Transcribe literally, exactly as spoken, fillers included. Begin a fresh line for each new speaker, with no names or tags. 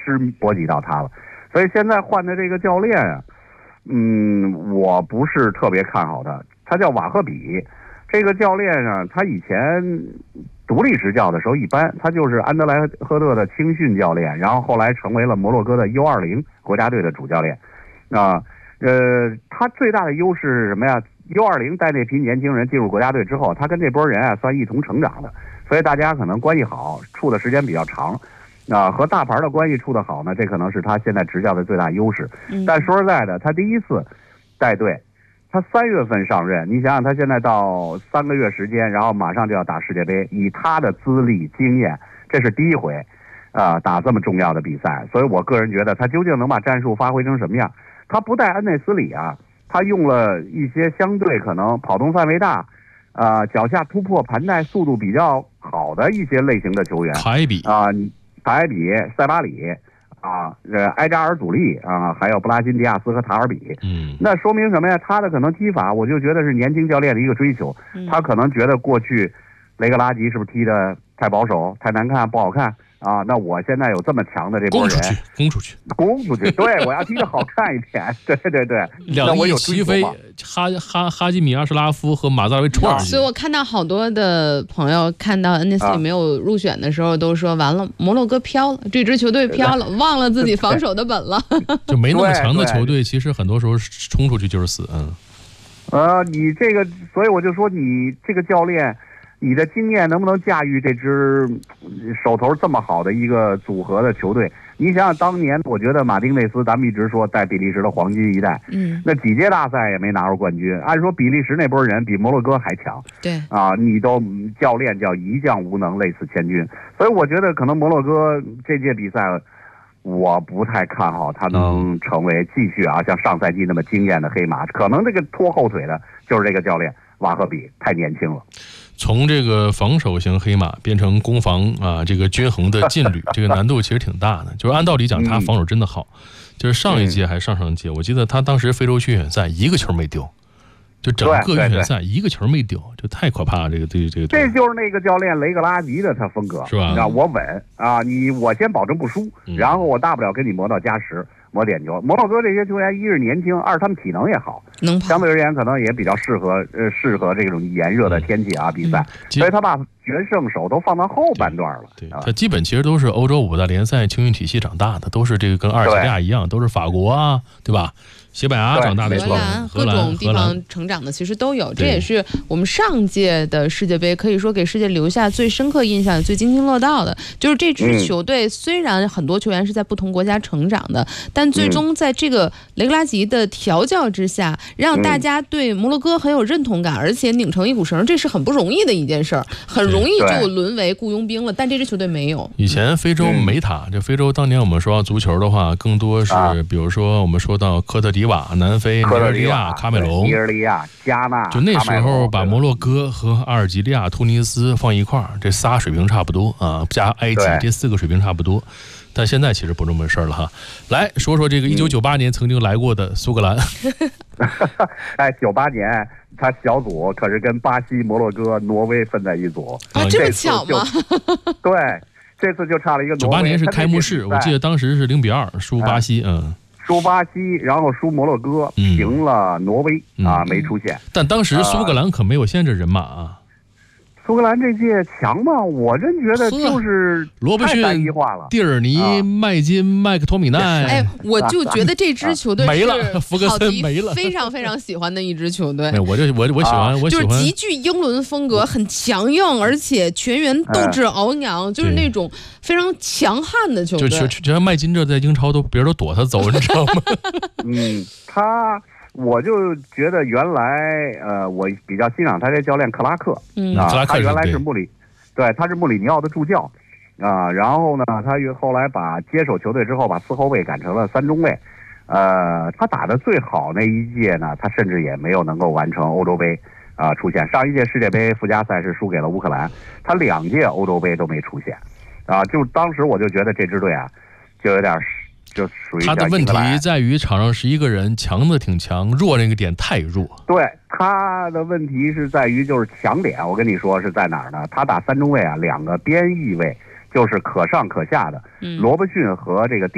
实波及到他了。所以现在换的这个教练啊，嗯，我不是特别看好他。他叫瓦赫比，这个教练呢，他以前独立执教的时候一般，他就是安德莱赫特的青训教练，然后后来成为了摩洛哥的 U 二十 国家队的主教练。啊，呃，他最大的优势是什么呀 ？U 二十 带那批年轻人进入国家队之后，他跟这波人啊算一同成长的，所以大家可能关系好，处的时间比较长。啊，和大牌的关系处得好呢，这可能是他现在执教的最大优势。但说实在的，他第一次带队，他三月份上任，你想想他现在到三个月时间，然后马上就要打世界杯，以他的资历经验，这是第一回，啊、呃，打这么重要的比赛。所以我个人觉得，他究竟能把战术发挥成什么样？他不带恩内斯里啊，他用了一些相对可能跑动范围大，啊、呃，脚下突破盘带速度比较好的一些类型的球员，
卡伊比
啊。呃卡埃比、塞巴里啊，呃，埃扎尔祖利啊，还有布拉辛迪亚斯和塔尔比，
嗯，
那说明什么呀？他的可能踢法，我就觉得是年轻教练的一个追求。他可能觉得过去雷格拉吉是不是踢的太保守、太难看、不好看啊？那我现在有这么强的这波人，
攻出去，
攻出去，攻出去，对，我要踢得好看一点，对对对，
两翼齐飞，哈哈哈基米阿什拉夫和马扎维冲上去。
所以我看到好多的朋友看到恩内斯里没有入选的时候，都说完了，摩洛哥飘了，这支球队飘了，忘了自己防守的本了。
就没那么强的球队，其实很多时候冲出去就是死。嗯，
呃，你这个，所以我就说你这个教练。你的经验能不能驾驭这支手头这么好的一个组合的球队？你想想当年，我觉得马丁内斯，咱们一直说带比利时的黄金一代，嗯，那几届大赛也没拿过冠军。按说比利时那波人比摩洛哥还强，
对
啊，你都教练叫一将无能，累死千军。所以我觉得可能摩洛哥这届比赛，我不太看好他能成为继续啊像上赛季那么惊艳的黑马。可能这个拖后腿的就是这个教练瓦赫比，太年轻了。
从这个防守型黑马变成攻防啊，这个均衡的劲旅，这个难度其实挺大的。就是按道理讲，他防守真的好。就是上一届还是上上届，我记得他当时非洲区预选赛一个球没丢，就整个预选赛一个球没丢，就太可怕了。这个这个这个，
这就是那个教练雷格拉吉的他风格，
是吧？
让我稳啊，你我先保证不输，然后我大不了跟你磨到加时。磨点球，摩洛哥这些球员一是年轻，二他们体能也好，
能跑，
相对而言可能也比较适合呃适合这种炎热的天气啊、嗯、比赛，所以他把决胜手都放到后半段了。
对，他基本其实都是欧洲五大联赛青训体系长大的，都是这个跟阿尔及利亚一样，都是法国啊，对吧？西班牙长大的，
荷兰各种地方成长的其实都有，这也是我们上届的世界杯可以说给世界留下最深刻印象、最津津乐道的，就是这支球队虽然很多球员是在不同国家成长的，但最终在这个雷格拉吉的调教之下，让大家对摩洛哥很有认同感，而且拧成一股绳，这是很不容易的一件事儿，很容易就沦为雇佣兵了。但这支球队没有。
以前非洲没塔，这非洲当年我们说足球的话，更多是比如说我们说到科特迪瓦、南非、尼日利亚、卡梅隆、
尼日利亚、加纳，
就那时候把摩洛哥和阿尔及利亚、突尼斯放一块儿，这仨水平差不多啊，加埃及这四个水平差不多。但现在其实不这么回事了哈。来说说这个一九九八年曾经来过的苏格兰。
哎，九八年他小组可是跟巴西、摩洛哥、挪威分在一组
啊，这么巧吗？
对，这次就差了一个挪威。
九八年是开幕式，我记得当时是零比二输巴西，嗯。
输巴西，然后输摩洛哥，平了挪威、嗯、啊，没出现。
但当时苏格兰可没有限制人马啊。
苏格兰这届强吗？我真觉得就是
罗伯逊、
单一化了。
蒂尔尼、啊、麦金、麦克托米奈，
哎，我就觉得这支球队
没了，福格森没了，
非常非常喜欢的一支球队。
哎，我就我我喜欢，啊、我喜欢，
就是极具英伦风格，很强硬，而且全员斗志昂扬，就是那种非常强悍的球队。
就就像麦金这在英超都别人都躲他走，你知道吗？
嗯，他。我就觉得原来，呃，我比较欣赏他这教练克拉克，
嗯
啊，他原来是穆里，对，他是穆里尼奥的助教，啊，然后呢，他后来把接手球队之后，把四后卫改成了三中卫，呃，他打的最好那一届呢，他甚至也没有能够完成欧洲杯啊、呃、出现。上一届世界杯附加赛是输给了乌克兰，他两届欧洲杯都没出现，啊，就当时我就觉得这支队啊，就有点。就属于
他的问题在于场上十一个人，强的挺强，弱那个点太弱。
对，他的问题是在于就是强点，我跟你说是在哪儿呢？他打三中卫啊，两个边翼位就是可上可下的，罗伯逊和这个